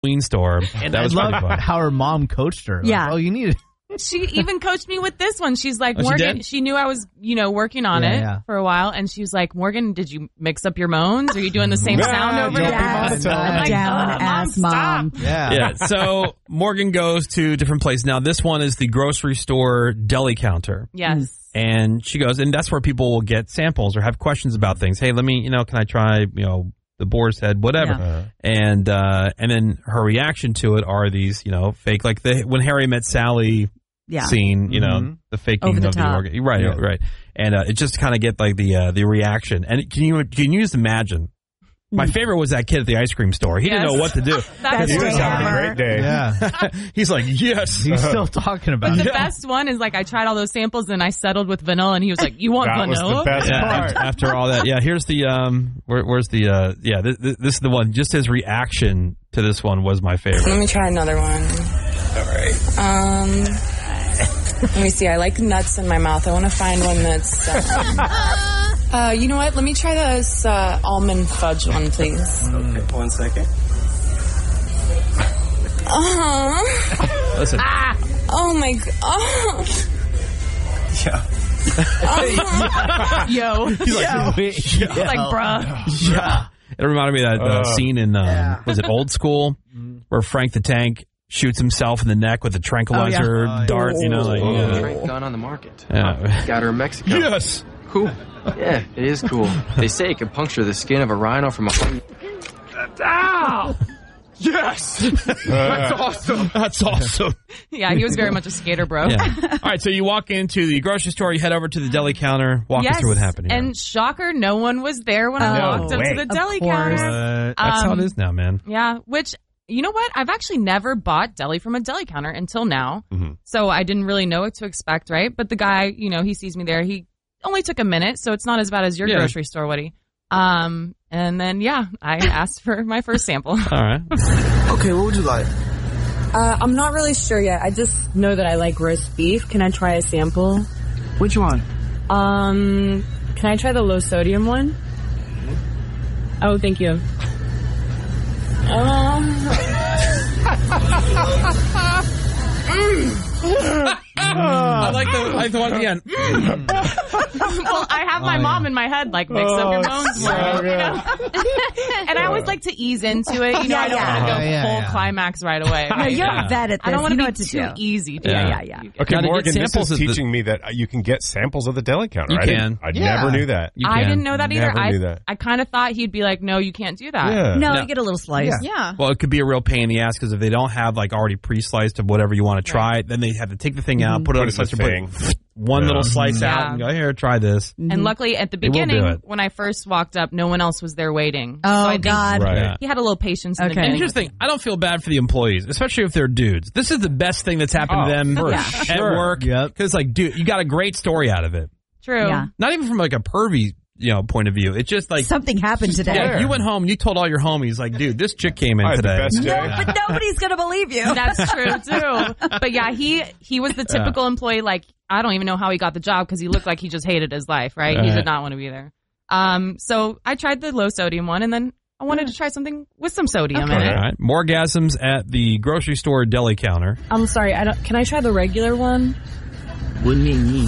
Halloween store. And that was I pretty love fun. how her mom coached her. Yeah. Like, oh, you need it. She even coached me with this one. She's like, Oh, she Morgan, did? she knew I was, working on Yeah, it yeah. for a while. And she was like, Morgan, did you mix up your moans? Are you doing the same sound over don't there? be monotone. I'm like, Down-ass mom. Yeah. Yeah, so Morgan goes to different places. Now, this one is the grocery store deli counter. Yes. And she goes, and that's where people will get samples or have questions about things. Hey, let me, can I try, the boar's head, whatever. Yeah. And then her reaction to it are these, fake, like when Harry Met Sally scene, the faking Over the of top. the organ. Right, Yeah. right. And it just kind of get like the reaction. And can you just imagine? My favorite was that kid at the ice cream store. He didn't Yes. know what to do. That's He was having a Hammer. great day. Yeah. He's like, yes. He's still talking about The it. best one is like I tried all those samples and I settled with vanilla and he was like, you want That was vanilla? the best Yeah, part. after all that, here's the where's the this is the one. Just his reaction to this one was my favorite. Let me try another one. All right. Let me see. I like nuts in my mouth. I want to find one that's. You know what? Let me try this almond fudge one, please. Okay, 1 second. Listen. Oh my god. Yeah. Yo. He's like, It's like, bruh. yeah. It reminded me of that scene in was it Old School where Frank the Tank shoots himself in the neck with a tranquilizer dart. Trank gun on the market. Yeah. Got her in Mexico. Yes. Cool. Yeah, it is cool. They say it can puncture the skin of a rhino from a... Ow! Yes! That's awesome. That's awesome. Yeah, he was very much a skater, bro. Yeah. All right, so you walk into the grocery store, you head over to the deli counter. Walk us through what happened here. And shocker, no one was there when I walked up to the deli counter. That's how it is now, man. Yeah, which, you know what? I've actually never bought deli from a deli counter until now. Mm-hmm. So I didn't really know what to expect, right? But the guy, he sees me there. He only took a minute, so it's not as bad as your grocery store, Woody. And then, I asked for my first sample. All right. Okay, what would you like? I'm not really sure yet. I just know that I like roast beef. Can I try a sample? Which one? Can I try the low sodium one? Oh, thank you. I like the one at the end. Well, I have my mom in my head, like, mix up your bones more. And I always like to ease into it. I don't want to go full climax right away. No, Right? you're a vet at this. I don't want you to know be what to too do. easy. Yeah. Okay, Now, to get Morgan, this samples is of the- teaching me that you can get samples of the deli counter. You can. I never knew that. You I can. didn't know that either. Never knew that. I kind of thought he'd be like, no, you can't do that. Yeah. No, No. you get a little slice. Yeah. Well, it could be a real pain in the ass because if they don't have like already pre-sliced of whatever you want to try, then they have to take the thing out, put it on the Put it in slicer, the put thing. one little slice Yeah. out, and go here, try this. And luckily, at the They will do beginning, it. when I first walked up, no one else was there waiting. Oh, so I think God. Right. Yeah. He had a little patience in the Okay. And beginning. here's the thing, I don't feel bad for the employees, especially if they're dudes. This is the best thing that's happened to them at work. Yep. Because, like, dude, you got a great story out of it. True. Yeah. Not even from, like, a pervy, point of view. It's just, like... Something happened today. Yeah, you went home and you told all your homies, like, dude, this chick came in I had the today. best day. No, but nobody's going to believe you. That's true too. But yeah, he was the typical employee. Like, I don't even know how he got the job because he looked like he just hated his life. Right? He did not want to be there. So I tried the low sodium one, and then I wanted to try something with some sodium in All it. right. Morgasms at the grocery store deli counter. I'm sorry. Can I try the regular one? What do you need?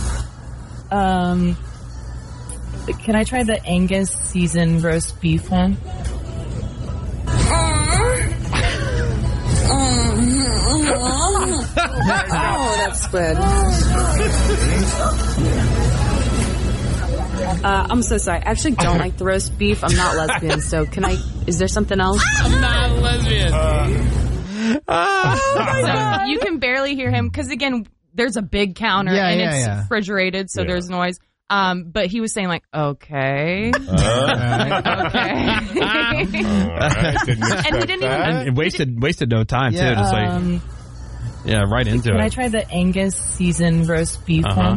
Can I try the Angus seasoned roast beef one? Oh, that's good. I'm so sorry. I actually don't like the roast beef. I'm not lesbian, so is there something else? I'm not a lesbian. So you can barely hear him because again, there's a big counter and it's refrigerated, so there's noise. But he was saying like, okay. Okay. Didn't And he didn't even. And wasted no time too. Just like right into Can it. I try the Angus seasoned roast beef one?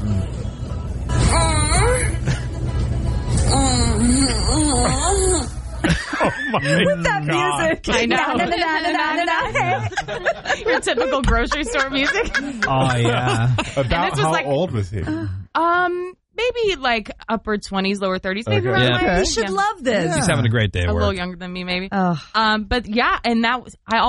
With that music. I know. Na, na, na, na, na, na, na. Your typical grocery store music. Oh, yeah. About this was how like- old was he? Maybe maybe like upper 20s, lower 30s, maybe around Yeah. my age. You should love this. He's having a great day at A work. little younger than me, maybe. Oh. But yeah, and that was, I